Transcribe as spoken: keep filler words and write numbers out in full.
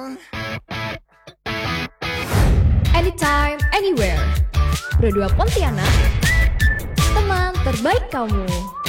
Anytime, anywhere. Pro dua Pontianak, teman terbaik kamu.